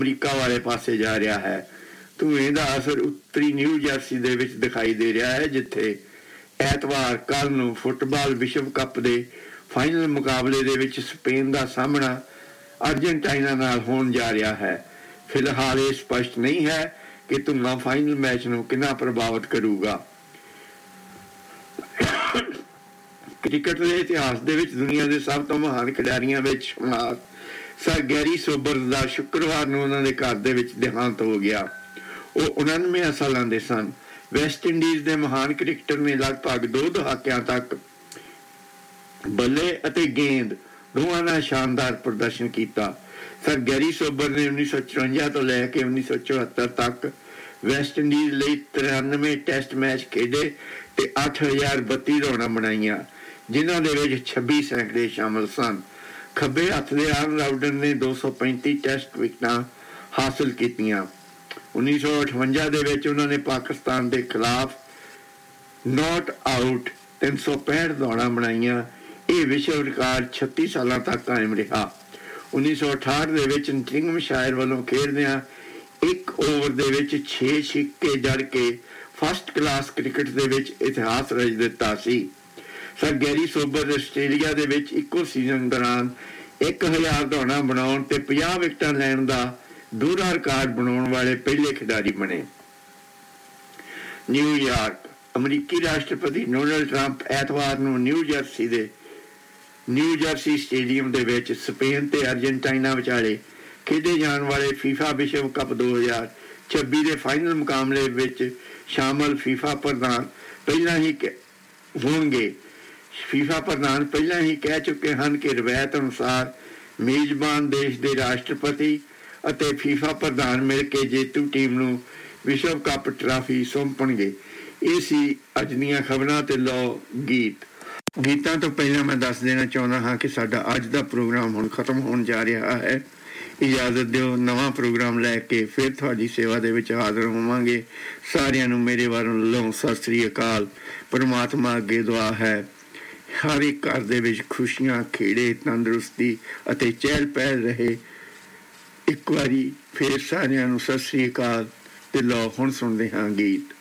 America ਵਾਲੇ ਪਾਸੇ ਜਾ ਰਿਹਾ ਹੈ। ਧੂਏ ਦਾ ਅਸਰ ਉੱਤਰੀ ਨਿਊ ਜਰਸੀ ਦੇ ਵਿੱਚ ਦਿਖਾਈ ਦੇ ਰਿਹਾ ਹੈ, ਜਿੱਥੇ ਐਤਵਾਰ ਕੱਲ੍ਹ ਨੂੰ ਫੁੱਟਬਾਲ ਵਿਸ਼ਵ ਕੱਪ ਦੇ ਫਾਈਨਲ ਮੁਕਾਬਲੇ ਦੇ ਵਿੱਚ ਸਪੇਨ ਦਾ ਸਾਹਮਣਾ ਅਰਜਨਟਾਈਨਾ ਨਾਲ ਹੋਣ ਜਾ ਰਿਹਾ ਹੈ। ਫਿਲਹਾਲ ਇਹ ਸਪਸ਼ਟ ਨਹੀਂ ਹੈ ਕਿ ਧੂੰਆਂ ਫਾਈਨਲ ਮੈਚ ਨੂੰ ਕਿੰਨਾ ਪ੍ਰਭਾਵਿਤ ਕਰੂਗਾ। ਕ੍ਰਿਕਟ ਦੇ ਇਤਿਹਾਸ ਦੇ ਵਿੱਚ ਦੁਨੀਆ ਦੇ ਸਭ ਤੋਂ ਮਹਾਨ ਖਿਡਾਰੀਆਂ ਵਿੱਚ ਸ਼ੁਮਾਰ ਸਰ ਗੈਰੀ ਸੋਬਰ ਦਾ ਸ਼ੁੱਕਰਵਾਰ ਨੂੰ ਉਹਨਾਂ ਦੇ ਘਰ ਦੇ ਵਿੱਚ ਦੇਹਾਂਤ ਹੋ ਗਿਆ। ਉਹ 99 ਸਾਲਾਂ ਦੇ ਸਨ। ਵੈਸਟ ਇੰਡੀਜ਼ ਦੇ ਮਹਾਨ ਕ੍ਰਿਕਟਰ ਨੇ ਲਗਭਗ 2 ਦਹਾਕਿਆਂ ਤੱਕ ਬੱਲੇ ਅਤੇ ਗੇਂਦ ਦੋਵਾਂ ਨਾਲ ਸ਼ਾਨਦਾਰ ਪ੍ਰਦਰਸ਼ਨ ਕੀਤਾ। ਸਰ ਗੈਰੀ ਸੋਬਰ ਨੇ 1954 ਤੋਂ ਲੈ ਕੇ 1974 ਤੱਕ ਵੈਸਟ ਇੰਡੀਜ਼ ਲਈ 93 ਟੈਸਟ ਮੈਚ ਖੇਡੇ ਤੇ 8032 ਦੌੜਾਂ ਬਣਾਈਆਂ, ਜਿਨ੍ਹਾਂ ਦੇ ਵਿੱਚ 26 ਸੈਂਕੜੇ ਸ਼ਾਮਲ ਸਨ। ਖੱਬੇ ਹੱਥ ਦੇ ਆਲਰਾਊਂਡਰ ਨੇ 235 ਟੈਸਟ ਵਿਕਟਾਂ ਹਾਸਲ ਕੀਤੀਆਂ। 1958 ਦੇ ਵਿੱਚ ਉਹਨਾਂ ਨੇ ਪਾਕਿਸਤਾਨ ਦੇ ਖਿਲਾਫ ਨਾਟ ਆਊਟ 365 ਦੌੜਾਂ ਬਣਾਈਆਂ। ਇਹ ਵਿਸ਼ਵ ਰਿਕਾਰਡ 36 ਸਾਲਾਂ ਤੱਕ ਕਾਇਮ ਰਿਹਾ। 1968 ਦੇ ਵਿੱਚ ਨਟਿੰਗਮਸ਼ਾਇਰ ਵੱਲੋਂ ਖੇਡਦਿਆਂ ਇੱਕ ਓਵਰ ਦੇ ਵਿੱਚ 6 ਛਿੱਕੇ ਜੜ ਕੇ ਫਸਟ ਕਲਾਸ ਕ੍ਰਿਕਟ ਦੇ ਵਿੱਚ ਇਤਿਹਾਸ ਰਚ ਦਿੱਤਾ ਸੀ। ਸਰ ਗੈਰੀ ਸੋਬਰ ਆਸਟ੍ਰੇਲੀਆ ਦੇ ਵਿੱਚ ਇੱਕੋ ਸੀਜ਼ਨ ਦੌਰਾਨ 1000 ਦੌੜਾਂ ਬਣਾਉਣ ਤੇ 50 ਵਿਕਟਾਂ ਲੈਣ ਦਾ ਦੂਹਰਾ ਰਿਕਾਰਡ ਬਣਾਉਣ ਵਾਲੇ ਪਹਿਲੇ ਖਿਡਾਰੀ ਬਣੇ। ਨਿਊਯਾਰਕ। ਅਮਰੀਕੀ ਰਾਸ਼ਟਰਪਤੀ ਡੋਨਾਲਡ ਟਰੰਪ ਐਤਵਾਰ ਨੂੰ ਨਿਊ ਜਰਸੀ ਸਟੇਡੀਅਮ ਦੇ ਵਿੱਚ ਸਪੇਨ ਤੇ ਅਰਜਨਟਾਈਨਾ ਵਿਚਾਲੇ ਖੇਡੇ ਜਾਣ ਵਾਲੇ ਫੀਫਾ ਵਿਸ਼ਵ ਕੱਪ 2026 ਦੇ ਫਾਈਨਲ ਮੁਕਾਬਲੇ ਵਿੱਚ ਸ਼ਾਮਲ ਫੀਫਾ ਪ੍ਰਧਾਨ ਪਹਿਲਾਂ ਹੀ ਕਹਿ ਚੁੱਕੇ ਹਨ ਕਿ ਰਵਾਇਤ ਅਨੁਸਾਰ ਮੇਜ਼ਬਾਨ ਦੇਸ਼ ਦੇ ਰਾਸ਼ਟਰਪਤੀ ਅਤੇ ਫੀਫਾ ਪ੍ਰਧਾਨ ਮਿਲ ਕੇ ਜੇਤੂ ਟੀਮ ਨੂੰ ਵਿਸ਼ਵ ਕੱਪ ਟਰਾਫੀ ਸੌਂਪਣਗੇ। ਇਹ ਸੀ ਅੱਜ ਦੀਆਂ ਖਬਰਾਂ ਤੇ ਲਓ ਗੀਤਾਂ ਤੋਂ ਪਹਿਲਾਂ ਮੈਂ ਦੱਸ ਦੇਣਾ ਚਾਹੁੰਦਾ ਹਾਂ ਕਿ ਸਾਡਾ ਅੱਜ ਦਾ ਪ੍ਰੋਗਰਾਮ ਹੁਣ ਖਤਮ ਹੋਣ ਜਾ ਰਿਹਾ ਹੈ। ਇਜਾਜ਼ਤ ਦਿਓ, ਨਵਾਂ ਪ੍ਰੋਗਰਾਮ ਲੈ ਕੇ ਫਿਰ ਤੁਹਾਡੀ ਸੇਵਾ ਦੇ ਵਿੱਚ ਹਾਜ਼ਰ ਹੋਵਾਂਗੇ। ਸਾਰਿਆਂ ਨੂੰ ਮੇਰੇ ਵੱਲੋਂ ਸਤਿ ਸ੍ਰੀ ਅਕਾਲ। ਪਰਮਾਤਮਾ ਅੱਗੇ ਦੁਆ ਹੈ ਹਰ ਇੱਕ ਘਰ ਦੇ ਵਿੱਚ ਖੁਸ਼ੀਆਂ, ਖੇੜੇ, ਤੰਦਰੁਸਤੀ ਅਤੇ ਚਹਿਲ ਪਹਿਲ ਰਹੇ। ਇੱਕ ਵਾਰੀ ਫਿਰ ਸਾਰਿਆਂ ਨੂੰ ਸਤਿ ਸ੍ਰੀ ਅਕਾਲ ਤੇ ਲਓ ਹੁਣ ਸੁਣਦੇ ਹਾਂ ਗੀਤ।